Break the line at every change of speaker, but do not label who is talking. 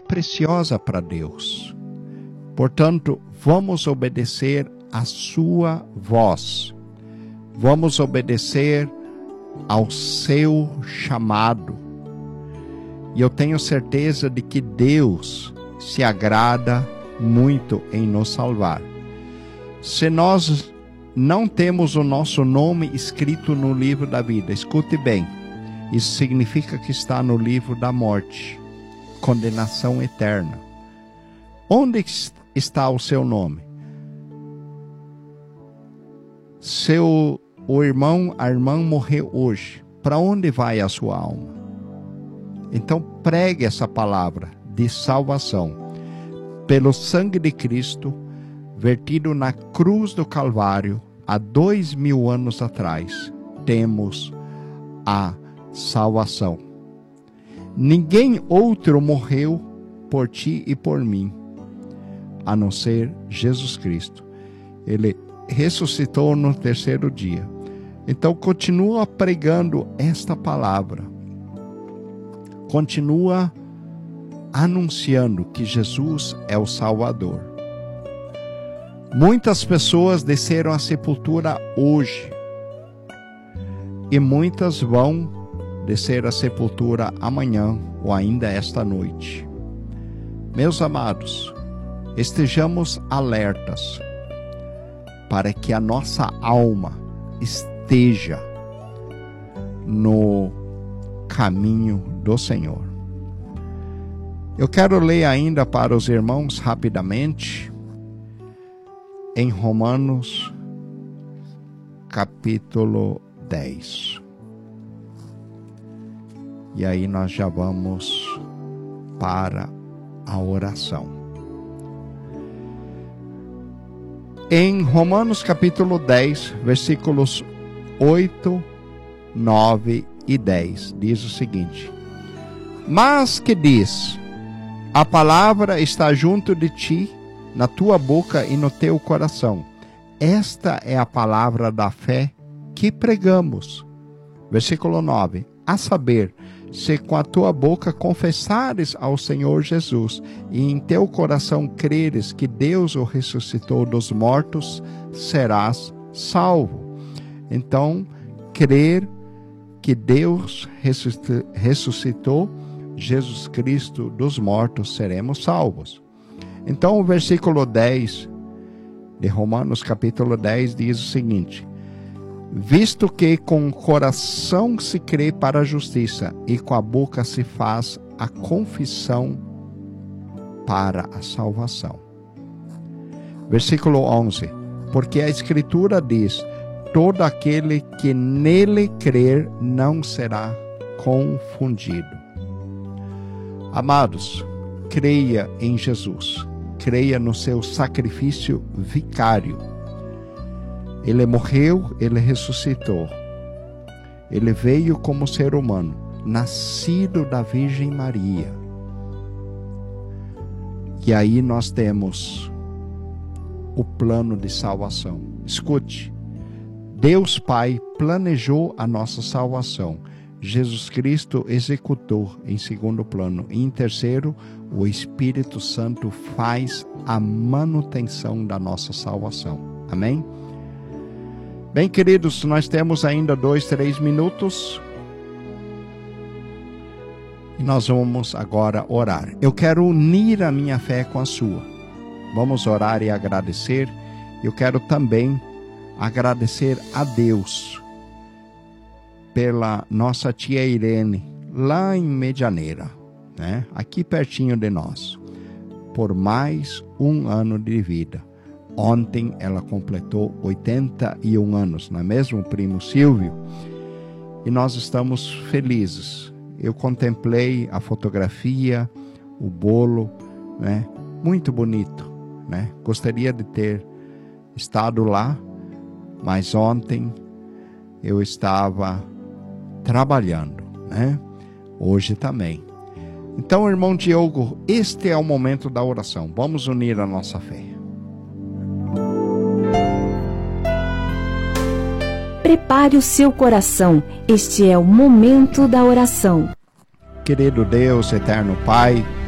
preciosa para Deus. Portanto, vamos obedecer a sua voz. Vamos obedecer ao seu chamado. E eu tenho certeza de que Deus se agrada muito em nos salvar. Se nós não temos o nosso nome escrito no livro da vida, escute bem, isso significa que está no livro da morte, condenação eterna. Onde está o seu nome? O irmão, a irmã morreu hoje. Para onde vai a sua alma? Então pregue essa palavra de salvação. Pelo sangue de Cristo, vertido na cruz do Calvário, há 2000 anos atrás, temos a salvação. Ninguém outro morreu por ti e por mim, a não ser Jesus Cristo. Ele ressuscitou no terceiro dia. Então continua pregando esta palavra. Continua anunciando que Jesus é o Salvador. Muitas pessoas desceram à sepultura hoje. E muitas vão descer à sepultura amanhã ou ainda esta noite. Meus amados, estejamos alertas para que a nossa alma esteja no caminho do Senhor. Eu quero ler ainda para os irmãos rapidamente em Romanos capítulo 10. E aí nós já vamos para a oração. Em Romanos capítulo 10, versículos 8, 9 e 10, diz o seguinte: Mas que diz, a palavra está junto de ti, na tua boca e no teu coração. Esta é a palavra da fé que pregamos. Versículo 9, a saber, se com a tua boca confessares ao Senhor Jesus e em teu coração creres que Deus o ressuscitou dos mortos, serás salvo. Então, crer que Deus ressuscitou Jesus Cristo dos mortos, seremos salvos. Então, o versículo 10 de Romanos capítulo 10 diz o seguinte: visto que com o coração se crê para a justiça e com a boca se faz a confissão para a salvação. Versículo 11, porque a Escritura diz, todo aquele que nele crer não será confundido. Amados, creia em Jesus, creia no seu sacrifício vicário. Ele morreu, ele ressuscitou. Ele veio como ser humano, nascido da Virgem Maria. E aí nós temos o plano de salvação. Escute, Deus Pai planejou a nossa salvação. Jesus Cristo executou em segundo plano. E em terceiro, o Espírito Santo faz a manutenção da nossa salvação. Amém? Bem, queridos, nós temos ainda 2-3 minutos. E nós vamos agora orar. Eu quero unir a minha fé com a sua. Vamos orar e agradecer. Eu quero também agradecer a Deus pela nossa tia Irene, lá em Medianeira, né? Aqui pertinho de nós, por mais um ano de vida. Ontem ela completou 81 anos, não é mesmo, primo Silvio? E nós estamos felizes. Eu contemplei a fotografia, o bolo, né? Muito bonito, né? Gostaria de ter estado lá, mas ontem eu estava trabalhando, né? Hoje também. Então, irmão Diogo, este é o momento da oração. Vamos unir a nossa fé.
Prepare o seu coração. Este é o momento da oração.
Querido Deus, eterno Pai,